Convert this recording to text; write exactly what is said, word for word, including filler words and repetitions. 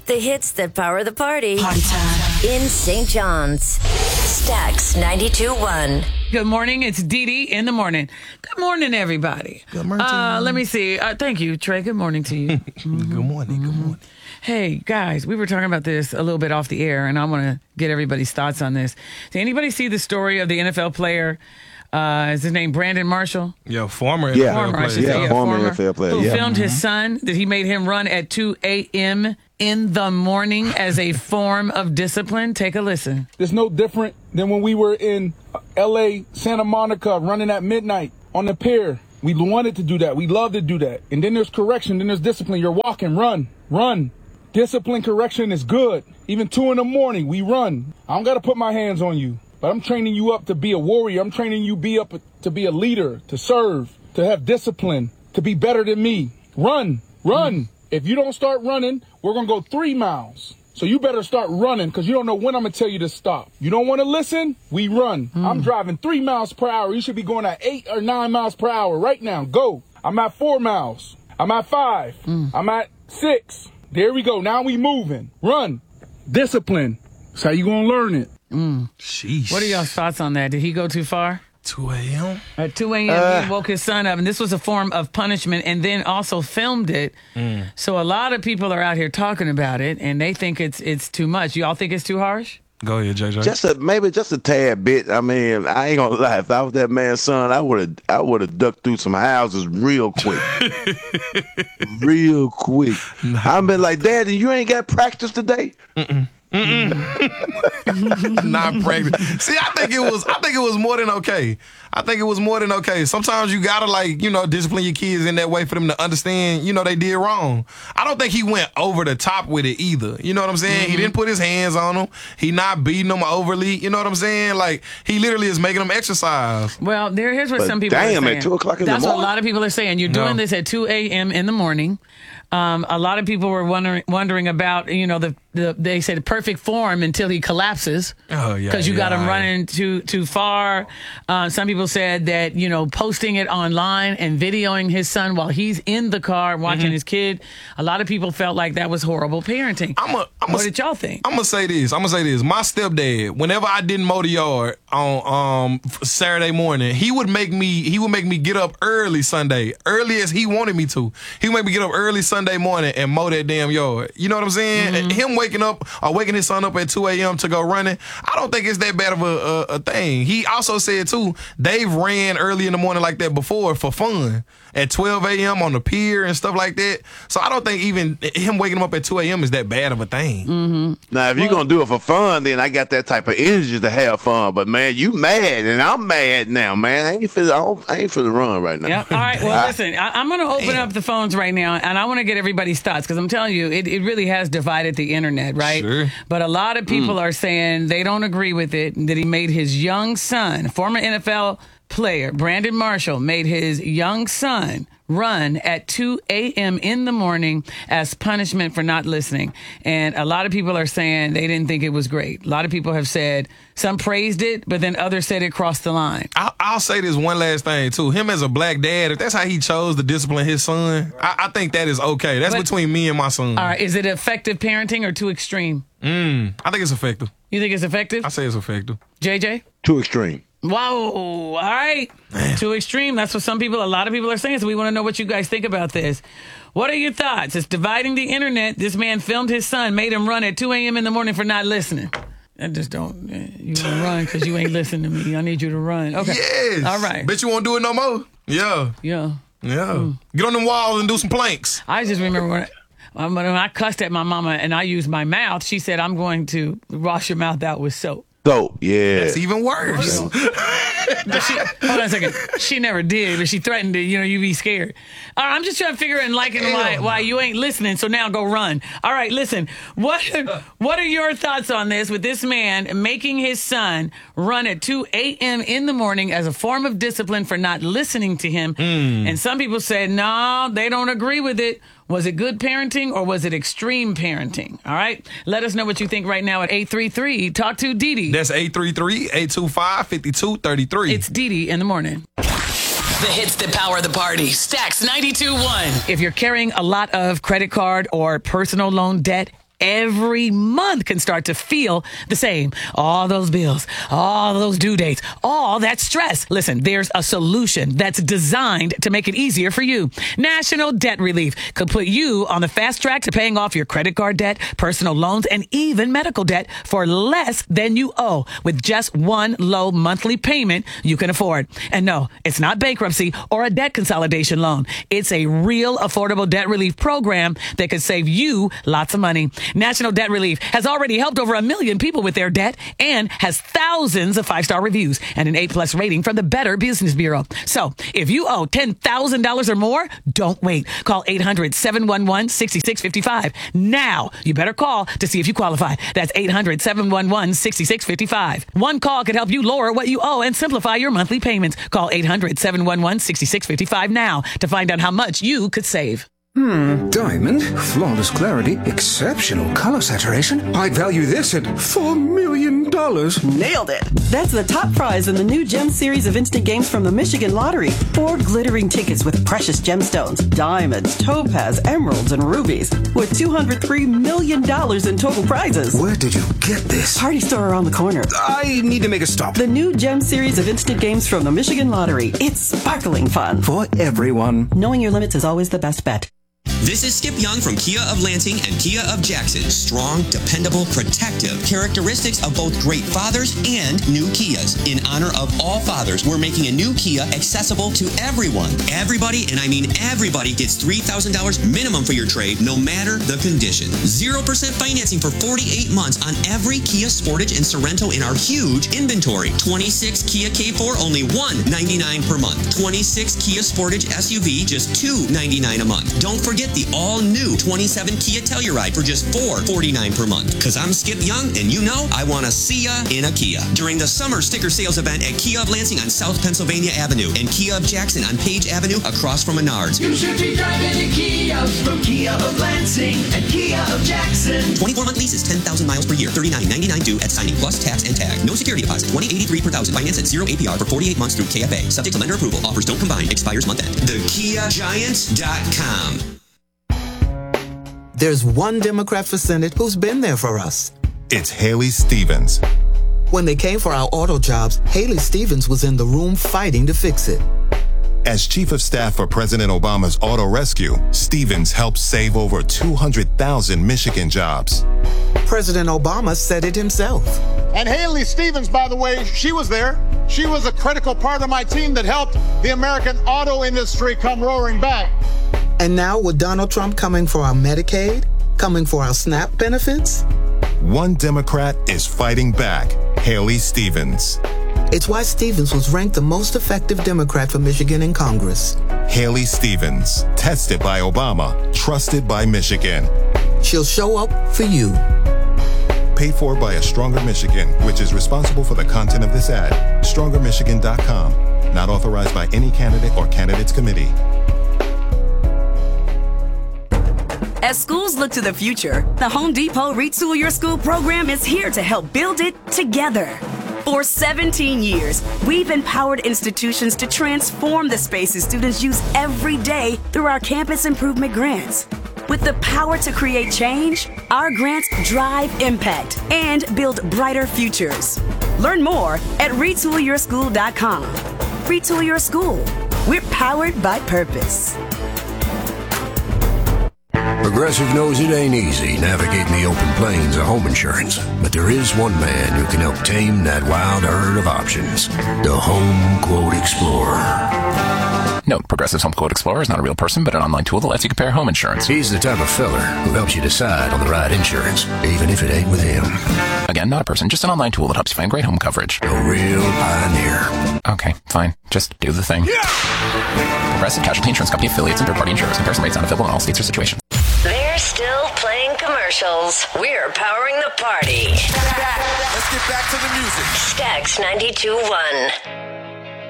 The hits that power the party. Party time. In Saint John's. Stax ninety-two point one. Good morning. It's Dee Dee in the morning. Good morning, everybody. Good morning. Uh, let me see. Uh, thank you, Trey. Good morning to you. Mm-hmm. Good morning. Good morning. Hey, guys, we were talking about this a little bit off the air, and I want to get everybody's thoughts on this. Did anybody see the story of the N F L player? Uh, is his name Brandon Marshall? Yeah, former yeah. N F L former, I player. should say, Yeah, former N F L player, Who yeah. filmed Mm-hmm. his son that he made him run at two a.m. in the morning as a form of discipline? Take a listen. It's no different than when we were in L A, Santa Monica, running at midnight on the pier. We wanted to do that. We love to do that. And then there's correction. Then there's discipline. You're walking, run, run. Discipline, correction is good. Even two in the morning, we run. I don't got to put my hands on you, but I'm training you up to be a warrior. I'm training you be up to be a leader, to serve, to have discipline, to be better than me. Run, run. Mm. If you don't start running, we're going to go three miles. So you better start running because you don't know when I'm going to tell you to stop. You don't want to listen? We run. Mm. I'm driving three miles per hour. You should be going at eight or nine miles per hour right now. Go. I'm at four miles. I'm at five. Mm. I'm at six. There we go. Now we moving. Run. Discipline. That's how you going to learn it. Mm. Sheesh. What are y'all's thoughts on that? Did he go too far? two a.m. At two a.m. Uh, he woke his son up, and this was a form of punishment, and then also filmed it. Mm. So a lot of people are out here talking about it, and they think it's it's too much. Y'all think it's too harsh? Go ahead, J J. Just a maybe just a tad bit. I mean, I ain't gonna lie. If I was that man's son, I would have I would have ducked through some houses real quick, real quick. I've been like, Daddy, you ain't got practice today. Mm-mm. Not practice. See, I think it was. I think it was more than okay. I think it was more than okay. Sometimes you gotta like you know discipline your kids in that way for them to understand you know they did wrong. I don't think he went over the top with it either. You know what I'm saying? Mm-hmm. He didn't put his hands on them. He not beating them overly. You know what I'm saying? Like he literally is making them exercise. Well, there here's what But some people damn, are saying. at two o'clock in the That's what a morning? lot of people are saying. You're doing No. this at two a.m. in the morning. Um, a lot of people were wondering wondering about you know the, the they said perfect form until he collapses. Oh yeah, because you got yeah, him yeah. running too too far. Uh, some people said that you know posting it online and videoing his son while he's in the car watching Mm-hmm. his kid. A lot of people felt like that was horrible parenting. I'm a, I'm what a, did y'all think? I'm gonna say this. I'm gonna say this. My stepdad, whenever I didn't mow the yard on um Saturday morning, he would make me he would make me get up early Sunday, early as he wanted me to. He would make me get up early Sunday morning and mow that damn yard. You know what I'm saying? Mm-hmm. Him waking up or waking his son up at two a.m. to go running, I don't think it's that bad of a, a, a thing. He also said too, they've ran early in the morning like that before for fun at twelve a.m. on the pier and stuff like that. So I don't think even him waking him up at two a.m. is that bad of a thing. Mm-hmm. Now, if you're gonna do it for fun, then I got that type of energy to have fun. But man, you mad and I'm mad now, man. I ain't for I, don't, I ain't for the run right now. Yeah. All right. Well, listen, I, I'm going to open Damn. up the phones right now, and I want to get everybody's thoughts because I'm telling you, it, it really has divided the internet, right? Sure. But a lot of people mm. are saying they don't agree with it, that he made his young son, former N F L player, Brandon Marshall, made his young son run at two a.m. in the morning as punishment for not listening. And a lot of people are saying they didn't think it was great. A lot of people have said some praised it, but then others said it crossed the line. I'll, I'll say this one last thing, too. Him as a black dad, if that's how he chose to discipline his son, I, I think that is okay. That's But- between me and my son. All right. Is it effective parenting or too extreme? Mm, I think it's effective. You think it's effective? I say it's effective. J J? Too extreme. Whoa. All right. Man. Too extreme. That's what some people, a lot of people are saying. So we want to know what you guys think about this. What are your thoughts? It's dividing the internet. This man filmed his son, made him run at two a.m. in the morning for not listening. I just don't. You want to run because you ain't listening to me. I need you to run. Okay. Yes. All right. Bet you won't do it no more. Yeah. Yeah. Yeah. Mm. Get on them walls and do some planks. I just remember when I, when I cussed at my mama and I used my mouth, she said, I'm going to wash your mouth out with soap. So yeah, That's even worse. But she, hold on a second. She never did, but she threatened to, you know, you be scared. All right, I'm just trying to figure out and liking why, why you ain't listening, so now go run. All right, listen. What what are your thoughts on this with this man making his son run at two a.m. in the morning as a form of discipline for not listening to him? Mm. And some people said, no, they don't agree with it. Was it good parenting or was it extreme parenting? All right. Let us know what you think right now at eight three three. Talk to Dee Dee. That's eight three three, eight two five, five two three three. It's Dee Dee in the morning. The hits that power the party. Stax ninety-two point one. If you're carrying a lot of credit card or personal loan debt every month can start to feel the same. All those bills, all those due dates, all that stress. Listen, there's a solution that's designed to make it easier for you. National Debt Relief could put you on the fast track to paying off your credit card debt, personal loans, and even medical debt for less than you owe with just one low monthly payment you can afford. And no, it's not bankruptcy or a debt consolidation loan. It's a real affordable debt relief program that could save you lots of money. National Debt Relief has already helped over a million people with their debt and has thousands of five-star reviews and an A-plus rating from the Better Business Bureau. So if you owe ten thousand dollars or more, don't wait. Call eight hundred, seven one one, six six five five. Now, you better call to see if you qualify. That's eight hundred, seven one one, six six five five. One call could help you lower what you owe and simplify your monthly payments. Call eight hundred, seven one one, six six five five now to find out how much you could save. Hmm, diamond, flawless clarity, exceptional color saturation. I'd value this at four million dollars. Nailed it. That's the top prize in the new Gem series of instant games from the Michigan Lottery. Four glittering tickets with precious gemstones, diamonds, topaz, emeralds, and rubies, with two hundred three million dollars in total prizes. Where did you get this? Party store around the corner. I need to make a stop. The new Gem series of instant games from the Michigan Lottery. It's sparkling fun. For everyone. Knowing your limits is always the best bet. This is Skip Young from Kia of Lansing and Kia of Jackson. Strong, dependable, protective. Characteristics of both great fathers and new Kias. In honor of all fathers, we're making a new Kia accessible to everyone. Everybody, and I mean everybody, gets three thousand dollars minimum for your trade, no matter the condition. zero percent financing for forty-eight months on every Kia Sportage and Sorento in our huge inventory. twenty-six Kia K four, only one ninety-nine per month. twenty-six Kia Sportage S U V, just two ninety-nine a month. Don't forget the all-new twenty-seven Kia Telluride for just four forty-nine per month. Because I'm Skip Young, and you know I want to see ya in a Kia. During the summer sticker sales event at Kia of Lansing on South Pennsylvania Avenue and Kia of Jackson on Page Avenue across from Menards. You should be driving a Kia from Kia of Lansing and Kia of Jackson. twenty-four month leases, ten thousand miles per year, thirty-nine ninety-nine due at signing plus tax and tag. No security deposit, twenty eighty-three per thousand. Finance at zero A P R for forty-eight months through K F A. Subject to lender approval. Offers don't combine. Expires month end. the kia giants dot com. There's one Democrat for Senate who's been there for us. It's Haley Stevens. When they came for our auto jobs, Haley Stevens was in the room fighting to fix it. As Chief of Staff for President Obama's Auto Rescue, Stevens helped save over two hundred thousand Michigan jobs. President Obama said it himself. And Haley Stevens, by the way, she was there. She was a critical part of my team that helped the American auto industry come roaring back. And now with Donald Trump coming for our Medicaid, coming for our SNAP benefits? One Democrat is fighting back, Haley Stevens. It's why Stevens was ranked the most effective Democrat for Michigan in Congress. Haley Stevens, tested by Obama, trusted by Michigan. She'll show up for you. Paid for by a Stronger Michigan, which is responsible for the content of this ad. stronger michigan dot com. Not authorized by any candidate or candidates committee. As schools look to the future, the Home Depot Retool Your School program is here to help build it together. For seventeen years, we've empowered institutions to transform the spaces students use every day through our campus improvement grants. With the power to create change, our grants drive impact and build brighter futures. Learn more at retool your school dot com. Retool Your School. We're powered by purpose. Progressive knows it ain't easy navigating the open plains of home insurance, but there is one man who can help tame that wild herd of options. The Home Quote Explorer. Note, Progressive's Home Quote Explorer is not a real person, but an online tool that lets you compare home insurance. He's the type of feller who helps you decide on the right insurance, even if it ain't with him. Again, not a person, just an online tool that helps you find great home coverage. A real pioneer. Okay, fine. Just do the thing. Yeah! Progressive Casualty Insurance Company affiliates and third-party insurers. Comparison rates not available in all states or situations. They're still playing commercials. We're powering the party. Let's get back to the music. Stax ninety-two point one.